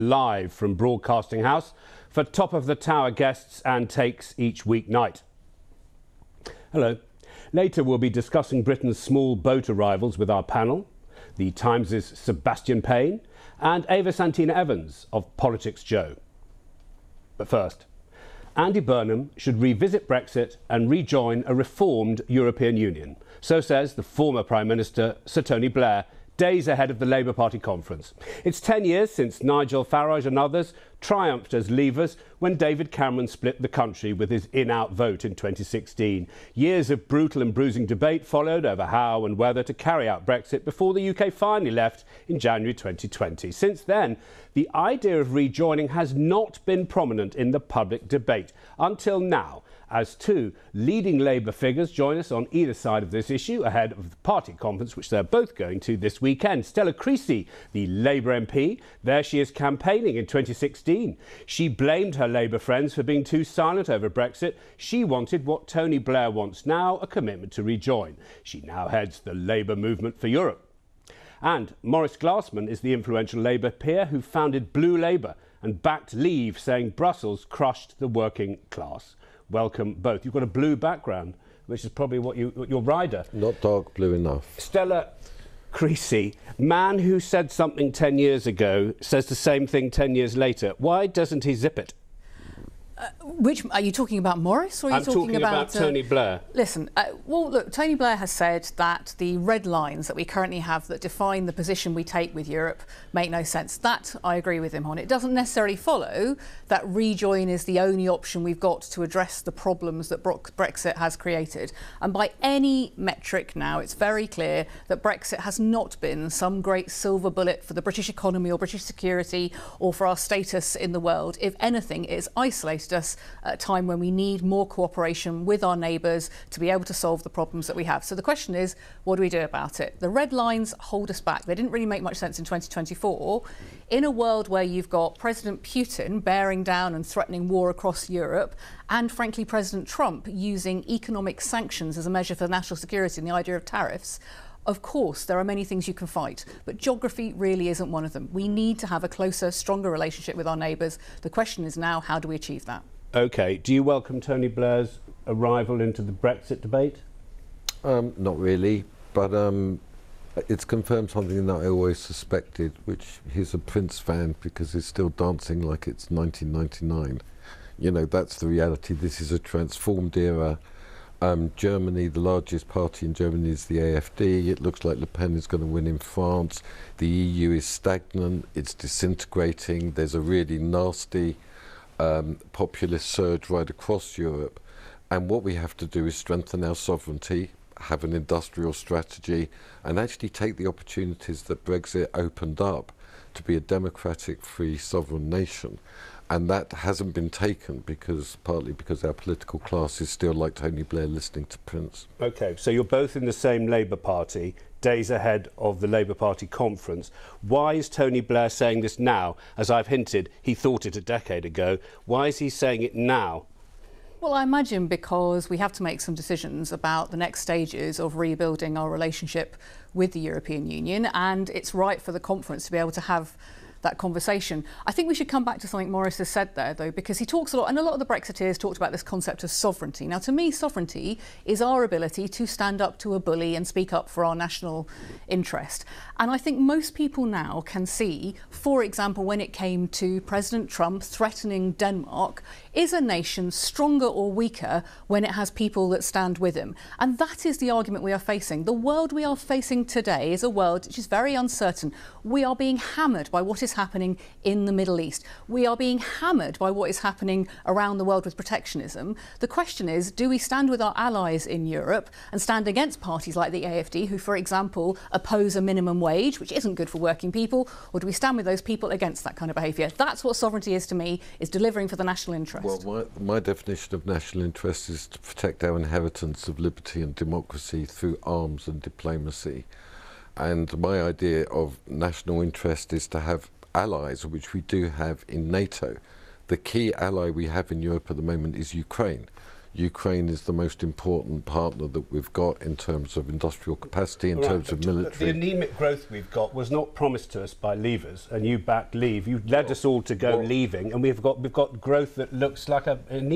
Live from Broadcasting House for Top of the Tower guests and takes each weeknight. Hello. Later we'll be discussing Britain's small boat arrivals with our panel, the Times' Sebastian Payne and Ava Santina Evans of Politics Joe. But first, Andy Burnham should revisit Brexit and rejoin a reformed European Union. So says the former Prime Minister, Sir Tony Blair, days ahead of the Labour Party conference. It's 10 years since Nigel Farage and others triumphed as leavers when David Cameron split the country with his in-out vote in 2016. Years of brutal and bruising debate followed over how and whether to carry out Brexit before the UK finally left in January 2020. Since then, the idea of rejoining has not been prominent in the public debate until now, as two leading Labour figures join us on either side of this issue ahead of the party conference, which they're both going to this weekend. Stella Creasy, the Labour MP, there she is campaigning in 2016. She blamed her Labour friends for being too silent over Brexit. She wanted what Tony Blair wants now, a commitment to rejoin. She now heads the Labour Movement for Europe. And Maurice Glasman is the influential Labour peer who founded Blue Labour and backed Leave, saying Brussels crushed the working class. Welcome both. You've got a blue background, which is probably what your rider. Not dark blue enough. Stella Creasy, man who said something 10 years ago, says the same thing 10 years later. Why doesn't he zip it? Which are you talking about, Maurice, or are you talking about Tony Blair? Listen, well, look, Tony Blair has said that the red lines that we currently have that define the position we take with Europe make no sense. That I agree with him on. It doesn't necessarily follow that rejoin is the only option we've got to address the problems that Brexit has created. And by any metric now, it's very clear that Brexit has not been some great silver bullet for the British economy or British security or for our status in the world. If anything, it's isolated us at a time when we need more cooperation with our neighbours to be able to solve the problems that we have. So the question is, what do we do about it? The red lines hold us back. They didn't really make much sense in 2024. In a world where you've got President Putin bearing down and threatening war across Europe, and frankly President Trump using economic sanctions as a measure for national security and the idea of tariffs, of course, there are many things you can fight, but geography really isn't one of them. We need to have a closer, stronger relationship with our neighbours. The question is now, how do we achieve that? OK. Do you welcome Tony Blair's arrival into the Brexit debate? Not really, but it's confirmed something that I always suspected, which he's a Prince fan because he's still dancing like it's 1999. You know, that's the reality. This is a transformed era. Germany, the largest party in Germany is the AfD. It looks like Le Pen is going to win in France. The EU is stagnant. It's disintegrating. There's a really nasty populist surge right across Europe. And what we have to do is strengthen our sovereignty, have an industrial strategy, and actually take the opportunities that Brexit opened up to be a democratic, free, sovereign nation. And that hasn't been taken partly because our political class is still like Tony Blair listening to Prince. OK, so you're both in the same Labour Party, days ahead of the Labour Party conference. Why is Tony Blair saying this now? As I've hinted, he thought it a decade ago. Why is he saying it now? Well, I imagine because we have to make some decisions about the next stages of rebuilding our relationship with the European Union, and it's right for the conference to be able to have that conversation. I think we should come back to something Maurice has said there, though, because he talks a lot, and a lot of the Brexiteers talked about this concept of sovereignty. Now, to me, sovereignty is our ability to stand up to a bully and speak up for our national interest. And I think most people now can see, for example, when it came to President Trump threatening Denmark, is a nation stronger or weaker when it has people that stand with him? And that is the argument we are facing. The world we are facing today is a world which is very uncertain. We are being hammered by what is happening in the Middle East. We are being hammered by what is happening around the world with protectionism. The question is, do we stand with our allies in Europe and stand against parties like the AfD, who, for example, oppose a minimum wage, which isn't good for working people, or do we stand with those people against that kind of behaviour? That's what sovereignty is to me, is delivering for the national interest. Well, my definition of national interest is to protect our inheritance of liberty and democracy through arms and diplomacy. And my idea of national interest is to have allies, which we do have in NATO. The key ally we have in Europe at the moment is Ukraine. Ukraine is the most important partner that we've got in terms of industrial capacity, in terms of military. The anemic growth we've got was not promised to us by Leavers, and you backed Leave. You led us all to go leaving, and we've got growth that looks like a